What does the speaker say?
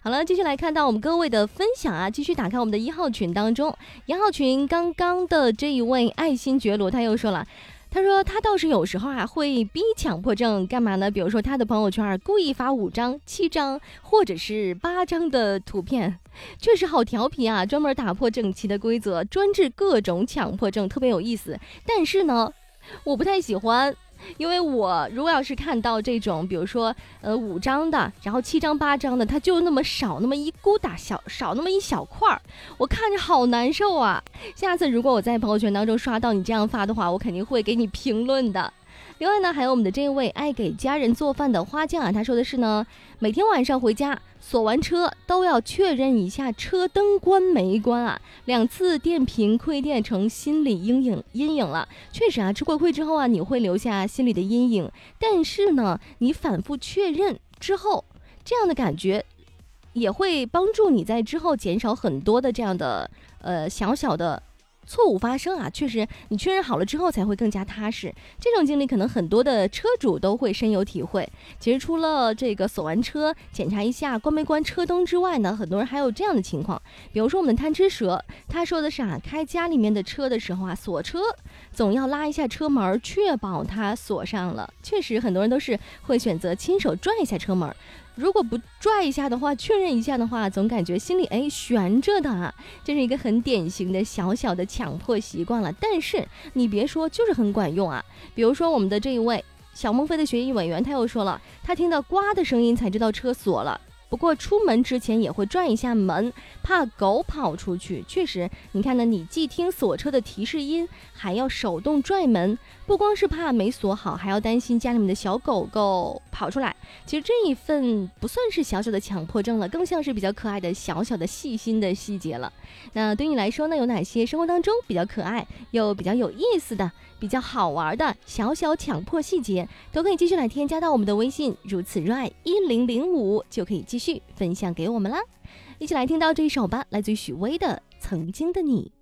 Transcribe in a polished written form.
好了，继续来看到我们各位的分享啊，继续打开我们的1号群当中。1号群刚刚的这一位爱新觉罗他又说了，他说他倒是有时候啊会逼强迫症干嘛呢？比如说他的朋友圈故意发5张、7张或者是8张的图片，确实好调皮啊，专门打破整齐的规则，专治各种强迫症，特别有意思。但是呢，我不太喜欢。因为我如果要是看到这种，比如说5张的，然后7张8张的，它就那么少那么一咕打少那么一小块儿，我看着好难受啊。下次如果我在朋友圈当中刷到你这样发的话，我肯定会给你评论的。另外呢，还有我们的这位爱给家人做饭的花匠啊，他说的是呢，每天晚上回家锁完车都要确认一下车灯关没关啊，2次电瓶亏电成心理阴影了。确实啊，吃过亏之后啊，你会留下心理的阴影，但是呢，你反复确认之后，这样的感觉也会帮助你在之后减少很多的这样的小小的错误发生啊。确实你确认好了之后才会更加踏实，这种经历可能很多的车主都会深有体会。其实除了这个锁完车检查一下关没关车灯之外呢，很多人还有这样的情况，比如说我们的贪吃蛇，他说的是啊，开家里面的车的时候啊，锁车总要拉一下车门，确保它锁上了。确实很多人都是会选择亲手拽一下车门，如果不拽一下的话，确认一下的话，总感觉心里悬着的啊，这是一个很典型的小小的强迫习惯了。但是你别说，就是很管用啊。比如说我们的这一位小孟非的学艺委员，他又说了，他听到呱的声音才知道车锁了，不过出门之前也会转一下门，怕狗跑出去。确实你看呢，你既听锁车的提示音，还要手动拽门，不光是怕没锁好，还要担心家里面的小狗狗跑出来。其实这一份不算是小小的强迫症了，更像是比较可爱的小小的细心的细节了。那对你来说呢，有哪些生活当中比较可爱又比较有意思的比较好玩的小小强迫细节，都可以继续来添加到我们的微信如此热爱1005，就可以继续分享给我们啦。一起来听到这一首吧，来自于许巍的曾经的你。